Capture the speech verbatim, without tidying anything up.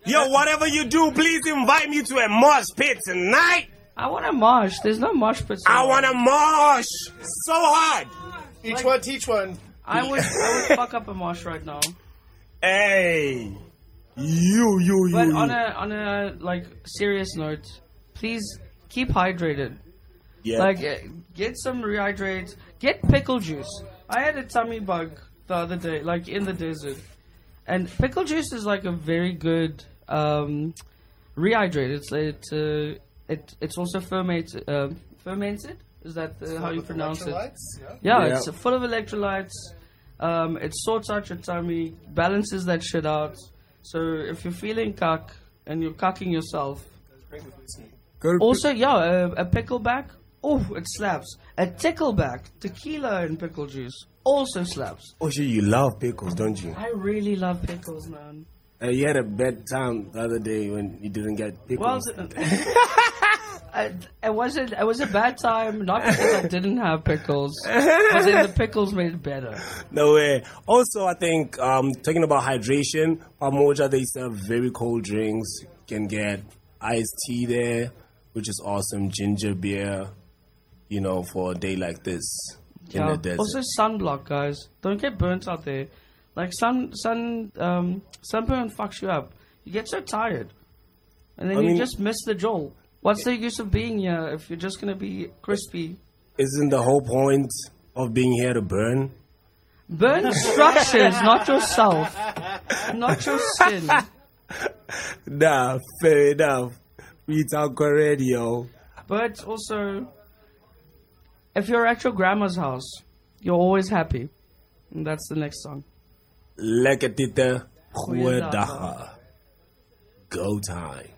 Yo, whatever you do, please invite me to a mosh pit tonight. I want a mosh. There's no mosh pits. I want a mosh so hard. Each Like- one, teach one. I would, I would fuck up a mosh right now. Hey, you, you, you. But you. on a on a like serious note, please keep hydrated. yeah. Like, uh, get some rehydrate. Get pickle juice. I had a tummy bug the other day, like in the desert, and pickle juice is like a very good um, rehydrate. It's it uh, it it's also fermented. Uh, fermented. Is that uh, how you With pronounce it? electrolytes, Yeah. Yeah, Yeah. it's full of electrolytes. Um, it sorts out your tummy, balances that shit out. So if you're feeling cuck and you're cucking yourself, Great with whiskey. Go to also yeah, a, a pickleback, oh, it slaps. A tickleback, tequila and pickle juice, also slaps. Oh, shit, you love pickles, don't you? I really love pickles, man. Uh, you had a bad time the other day when you didn't get Well, pickles. I, it wasn't. It was a bad time, not because I didn't have pickles. But then the pickles made it better. No way. Also, I think um, talking about hydration, Pamoja, they serve very cold drinks. You can get iced tea there, which is awesome. Ginger beer, you know, for a day like this in Yeah. the desert. Also, sunblock, guys. Don't get burnt out there. Like sun, sun, um, sunburn fucks you up. You get so tired, and then I you mean- just miss the jolt. What's the use of being here if you're just gonna be crispy? Isn't the whole point of being here to burn? Burn structures, not yourself, not your skin. Nah, fair enough. Retalk Radio. But also, if you're at your grandma's house, you're always happy. And that's the next song. Lekker titte, Goeiedag. goeiedag. Go time.